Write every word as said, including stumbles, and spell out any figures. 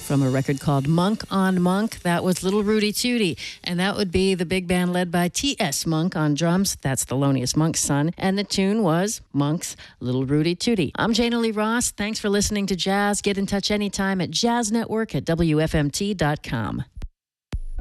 from a record called Monk on Monk. That was Little Rudy Tooty, and that would be the big band led by T S. Monk on drums. That's Thelonious Monk's son, and the tune was Monk's Little Rudy Tooty. I'm Jana Lee Ross. Thanks for listening to Jazz. Get in touch anytime at jazz network at W F M T dot com.